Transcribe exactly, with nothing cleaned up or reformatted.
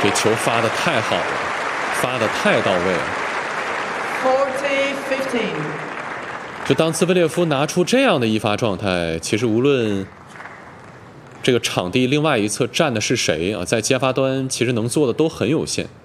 这球发的太好了，发的太到位了。 forty fifteen。 就当兹维列夫拿出这样的一发状态，其实无论这个场地另外一侧站的是谁啊，在接发端其实能做的都很有限。